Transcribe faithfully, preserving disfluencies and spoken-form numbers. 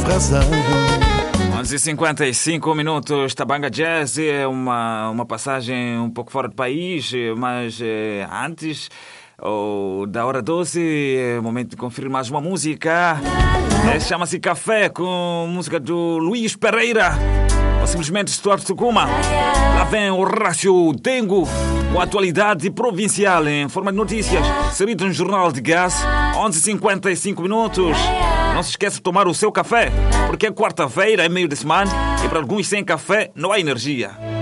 razão. onze e cinquenta e cinco minutos, Tabanga Jazz é uma, uma passagem um pouco fora do país, mas eh, antes oh, da hora doze, é momento de conferir mais uma música. É, chama-se Café, com música do Luís Pereira, ou simplesmente Stuart Sukuma. Lá vem o Rácio Tengo, com a atualidade provincial em forma de notícias, seguido um jornal de gás, onze e cinquenta e cinco minutos. Não se esqueça de tomar o seu café, porque é quarta-feira, é meio de semana, e para alguns sem café não há energia.